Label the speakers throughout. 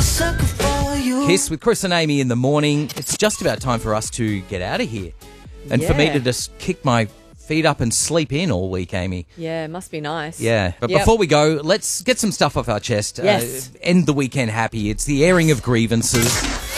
Speaker 1: sucker for you.
Speaker 2: Kiss with Chris and Amy in the morning. It's just about time for us to get out of here. And for me to just kick my feet up and sleep in all week, Amy.
Speaker 3: Yeah, it must be nice.
Speaker 2: Yeah. But before we go, let's get some stuff off our chest.
Speaker 3: Yes.
Speaker 2: End the weekend happy. It's the airing of grievances.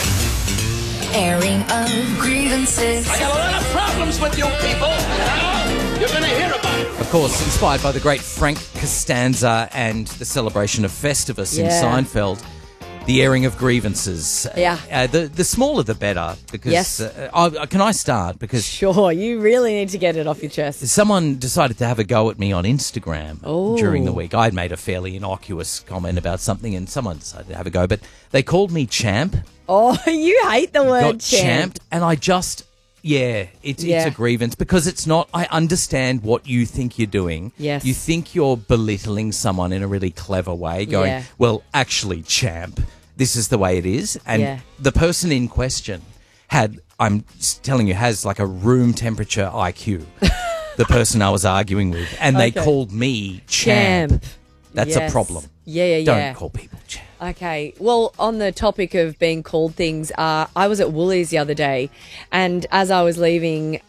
Speaker 1: Airing of grievances.
Speaker 4: I got a lot of problems with you people. You're going to hear about it.
Speaker 2: Of course, inspired by the great Frank Costanza and the celebration of Festivus in Seinfeld. The airing of grievances.
Speaker 3: Yeah.
Speaker 2: The smaller the better. Because,
Speaker 3: Yes.
Speaker 2: Can I start? Because
Speaker 3: Sure, you really need to get it off your chest.
Speaker 2: someone decided to have a go at me on Instagram
Speaker 3: Oh.
Speaker 2: during the week. I'd made a fairly innocuous comment about something and someone decided to have a go. But they called me champ.
Speaker 3: Oh, you hate the word
Speaker 2: Got
Speaker 3: champ.
Speaker 2: champed. And I just... it's a grievance because it's not. I understand what you think you're doing.
Speaker 3: Yes.
Speaker 2: You think you're belittling someone in a really clever way, going,
Speaker 3: Yeah.
Speaker 2: well, actually, champ, this is the way it is. And the person in question I'm telling you, has like a room temperature IQ, the person I was arguing with. And they called me champ. That's a
Speaker 3: Yes.
Speaker 2: problem.
Speaker 3: Yeah.
Speaker 2: Don't call people champ.
Speaker 3: Okay. Well, on the topic of being called things, I was at Woolies the other day, and as I was leaving,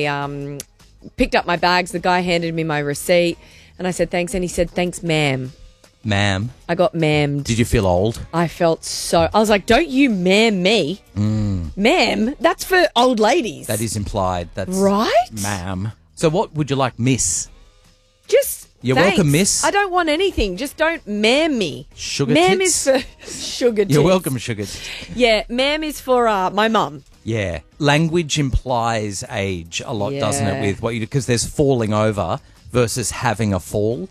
Speaker 3: I picked up my bags. The guy handed me my receipt, and I said, thanks, and he said, thanks, ma'am.
Speaker 2: Ma'am.
Speaker 3: I got ma'amed.
Speaker 2: Did you feel old?
Speaker 3: I felt so... I was like, don't you ma'am me. Ma'am? That's for old ladies.
Speaker 2: That is implied. That's
Speaker 3: Right?
Speaker 2: ma'am. So what would you like, miss?
Speaker 3: Just...
Speaker 2: You're
Speaker 3: thanks.
Speaker 2: welcome, miss.
Speaker 3: I don't want anything. Just don't ma'am me.
Speaker 2: Sugar
Speaker 3: ma'am
Speaker 2: tits?
Speaker 3: is for sugar tits.
Speaker 2: You're welcome, sugar.
Speaker 3: Yeah, ma'am is for my mum.
Speaker 2: Yeah. Language implies age a lot, doesn't it,
Speaker 3: Yeah.
Speaker 2: with what you do? Because there's falling over versus having a fall.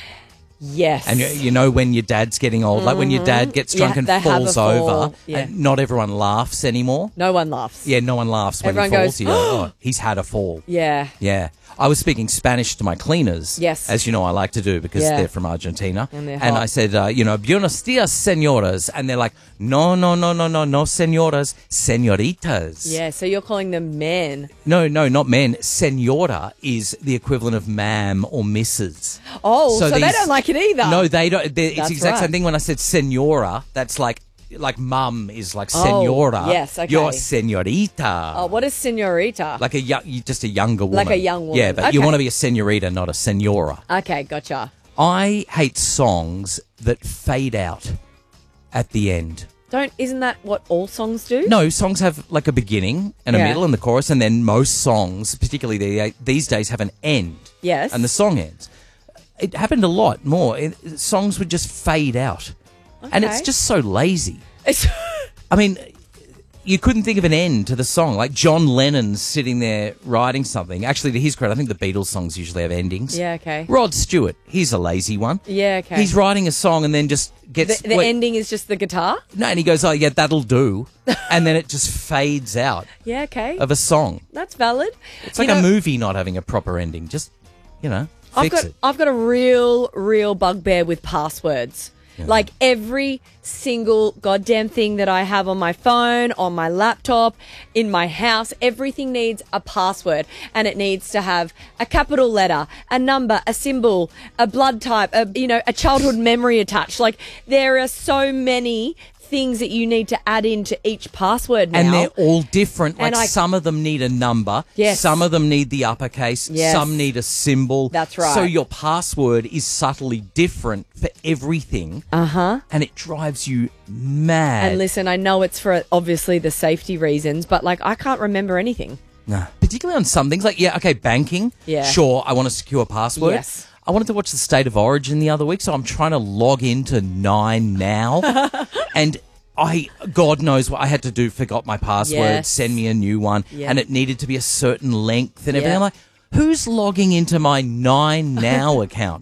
Speaker 3: Yes.
Speaker 2: And you know when your dad's getting old, like when your dad gets drunk and
Speaker 3: they have
Speaker 2: falls
Speaker 3: a fall.
Speaker 2: over,
Speaker 3: Yeah.
Speaker 2: and not everyone laughs anymore.
Speaker 3: No one laughs.
Speaker 2: Yeah, no one laughs when
Speaker 3: Everyone
Speaker 2: he falls.
Speaker 3: goes,
Speaker 2: You go, oh, he's had a fall.
Speaker 3: Yeah.
Speaker 2: Yeah. I was speaking Spanish to my cleaners.
Speaker 3: Yes.
Speaker 2: As you know, I like to do because
Speaker 3: Yeah.
Speaker 2: they're from Argentina.
Speaker 3: And they're hot.
Speaker 2: I said, buenos dias, señoras. And they're like, no, señoras, señoritas.
Speaker 3: Yeah, so you're calling them men.
Speaker 2: No, not men. Señora is the equivalent of ma'am or missus.
Speaker 3: Oh, so they
Speaker 2: these-
Speaker 3: don't like it either.
Speaker 2: No, they don't. It's
Speaker 3: That's
Speaker 2: the exact
Speaker 3: right.
Speaker 2: same thing when I said señora. That's like mum is like señora.
Speaker 3: yes, okay.
Speaker 2: You're señorita.
Speaker 3: Oh, what is senorita?
Speaker 2: Like just a younger woman.
Speaker 3: Like a young woman.
Speaker 2: Yeah, but you
Speaker 3: Okay.
Speaker 2: want to be a señorita, not a señora.
Speaker 3: Okay, gotcha.
Speaker 2: I hate songs that fade out at the end.
Speaker 3: Isn't that what all songs do?
Speaker 2: No, songs have like a beginning and a
Speaker 3: Yeah.
Speaker 2: middle and the chorus, and then most songs, particularly these days, have an end.
Speaker 3: Yes.
Speaker 2: And the song ends. It happened a lot more. Songs would just fade out. And it's
Speaker 3: Okay.
Speaker 2: just so lazy.
Speaker 3: It's-
Speaker 2: I mean, you couldn't think of an end to the song. Like John Lennon's sitting there writing something. Actually, to his credit, I think the Beatles songs usually have endings.
Speaker 3: Yeah, okay.
Speaker 2: Rod Stewart, he's a lazy one.
Speaker 3: Yeah, okay.
Speaker 2: He's writing a song and then just gets...
Speaker 3: The ending is just the guitar?
Speaker 2: No, and he goes, oh, yeah, that'll do. And then it just fades out
Speaker 3: Yeah, okay.
Speaker 2: of a song.
Speaker 3: That's valid.
Speaker 2: It's like a movie not having a proper ending. Just, fix it.
Speaker 3: I've got a real bugbear with passwords. Like every single goddamn thing that I have on my phone, on my laptop, in my house, everything needs a password, and it needs to have a capital letter, a number, a symbol, a blood type, a childhood memory attached. Like there are so many things that you need to add into each password now.
Speaker 2: And they're all different. Like
Speaker 3: And
Speaker 2: some of them need a number.
Speaker 3: Yes.
Speaker 2: Some of them need the uppercase.
Speaker 3: Yes.
Speaker 2: Some need a symbol.
Speaker 3: That's right.
Speaker 2: So your password is subtly different for everything.
Speaker 3: Uh-huh.
Speaker 2: And it drives you mad.
Speaker 3: And listen, I know it's for obviously the safety reasons, but like I can't remember anything.
Speaker 2: No. Particularly on some things. Like, banking.
Speaker 3: Yeah.
Speaker 2: Sure, I want a secure password.
Speaker 3: Yes.
Speaker 2: I wanted to watch the State of Origin the other week, so I'm trying to log into 9 now. And God knows what I had to do, forgot my password,
Speaker 3: Yes.
Speaker 2: send me a new one,
Speaker 3: Yeah.
Speaker 2: and it needed to be a certain length and everything.
Speaker 3: Yeah.
Speaker 2: I'm like, who's logging into my 9 Now account?